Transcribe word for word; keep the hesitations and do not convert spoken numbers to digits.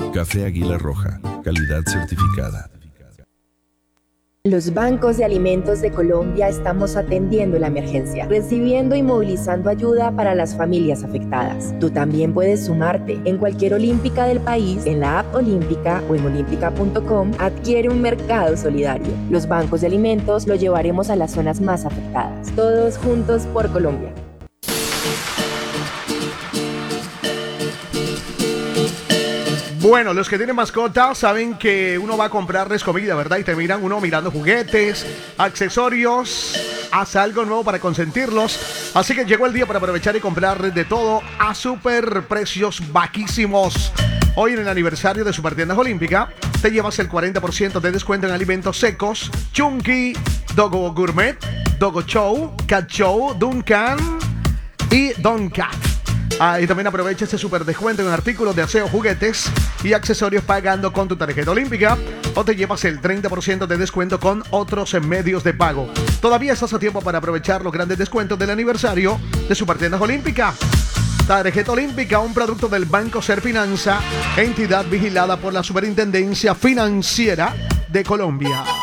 Café Águila Roja, calidad certificada. Los bancos de alimentos de Colombia estamos atendiendo la emergencia, recibiendo y movilizando ayuda para las familias afectadas. Tú también puedes sumarte. En cualquier olímpica del país, en la app Olímpica o en olímpica punto com, adquiere un mercado solidario. Los bancos de alimentos lo llevaremos a las zonas más afectadas. Todos juntos por Colombia. Bueno, los que tienen mascotas saben que uno va a comprarles comida, ¿verdad? Y te miran uno mirando juguetes, accesorios, haz algo nuevo para consentirlos. Así que llegó el día para aprovechar y comprarles de todo a super precios bajísimos. Hoy en el aniversario de Supertiendas Olímpica, te llevas el cuarenta por ciento de descuento en alimentos secos, Chunky, Dogo Gourmet, Dogo Chow, Cat Chow, Duncan y Don Cat. Ah, y también aprovecha este super descuento en artículos de aseo, juguetes y accesorios pagando con tu tarjeta olímpica, o te llevas el treinta por ciento de descuento con otros medios de pago. Todavía estás a tiempo para aprovechar los grandes descuentos del aniversario de Supertiendas Olímpica. Tarjeta Olímpica, un producto del Banco Serfinanza, entidad vigilada por la Superintendencia Financiera de Colombia.